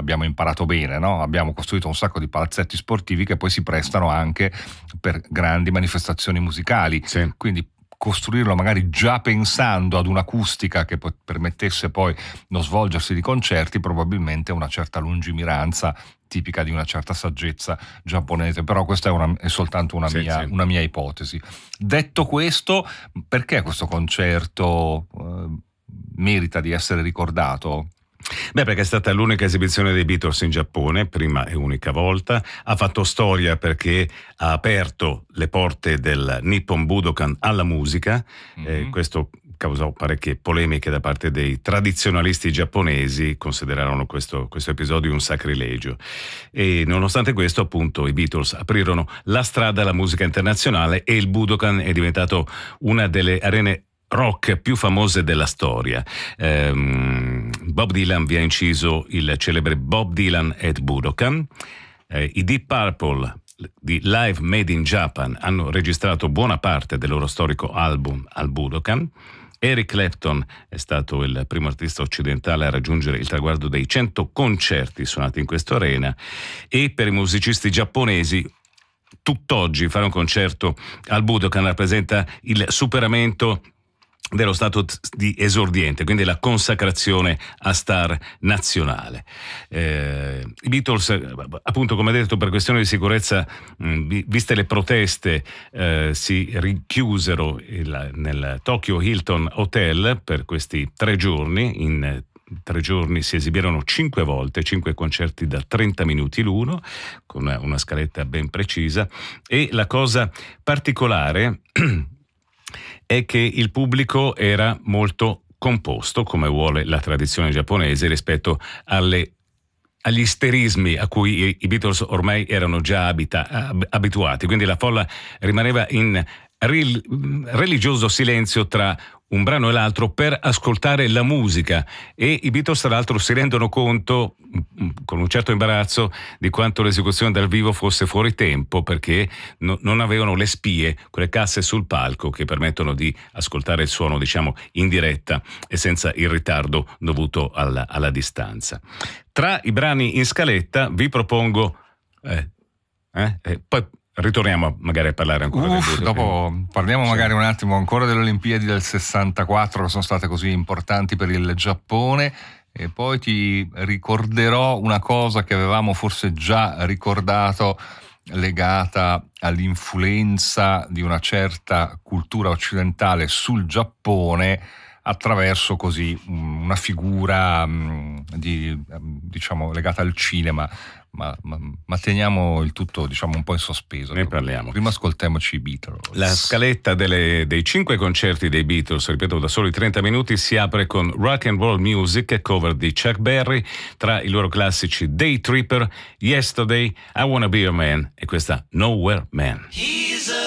abbiamo imparato bene, no? Abbiamo costruito un sacco di palazzetti sportivi che poi si prestano anche per grandi manifestazioni musicali, sì. Quindi costruirlo magari già pensando ad un'acustica che permettesse poi lo svolgersi di concerti, probabilmente una certa lungimiranza tipica di una certa saggezza giapponese, però questa è soltanto una mia ipotesi. Detto questo, perché questo concerto merita di essere ricordato? Beh, perché è stata l'unica esibizione dei Beatles in Giappone, prima e unica volta. Ha fatto storia perché ha aperto le porte del Nippon Budokan alla musica. Questo causò parecchie polemiche da parte dei tradizionalisti giapponesi, considerarono questo episodio un sacrilegio. E nonostante questo, appunto, i Beatles aprirono la strada alla musica internazionale e il Budokan è diventato una delle arene rock più famose della storia. Bob Dylan vi ha inciso il celebre Bob Dylan at Budokan. I Deep Purple di Live Made in Japan hanno registrato buona parte del loro storico album al Budokan. Eric Clapton è stato il primo artista occidentale a raggiungere il traguardo dei 100 concerti suonati in questa arena, e per i musicisti giapponesi tutt'oggi fare un concerto al Budokan rappresenta il superamento dello stato di esordiente, quindi la consacrazione a star nazionale. I Beatles, appunto, come detto, per questioni di sicurezza, viste le proteste, si richiusero nel Tokyo Hilton Hotel per questi 3 giorni. In 3 giorni si esibirono 5 volte, 5 concerti da 30 minuti l'uno, con una scaletta ben precisa, e la cosa particolare è che il pubblico era molto composto, come vuole la tradizione giapponese, rispetto agli isterismi a cui i Beatles ormai erano già abituati. Quindi la folla rimaneva in religioso silenzio tra un brano e l'altro per ascoltare la musica, e i Beatles tra l'altro si rendono conto con un certo imbarazzo di quanto l'esecuzione dal vivo fosse fuori tempo, perché non avevano le spie, quelle casse sul palco che permettono di ascoltare il suono, diciamo, in diretta e senza il ritardo dovuto alla distanza. Tra i brani in scaletta vi propongo poi ritorniamo magari a parlare ancora dopo parliamo magari un attimo ancora delle Olimpiadi del 64, che sono state così importanti per il Giappone, e poi ti ricorderò una cosa che avevamo forse già ricordato, legata all'influenza di una certa cultura occidentale sul Giappone attraverso così una figura diciamo legata al cinema, ma teniamo il tutto, diciamo, un po' in sospeso. Ne parliamo. Prima ascoltiamoci i Beatles. La scaletta dei 5 concerti dei Beatles, ripeto, da soli 30 minuti, si apre con Rock and Roll Music, cover di Chuck Berry, tra i loro classici Day Tripper, Yesterday, I Wanna Be Your Man e questa Nowhere Man.